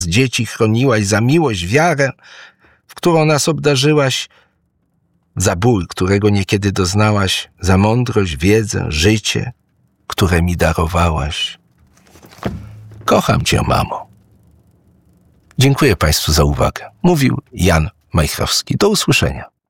dzieci chroniłaś, za miłość, wiarę, w którą nas obdarzyłaś, za ból, którego niekiedy doznałaś, za mądrość, wiedzę, życie, które mi darowałaś. Kocham cię, mamo. Dziękuję Państwu za uwagę. Mówił Jan Majchrowski. Do usłyszenia.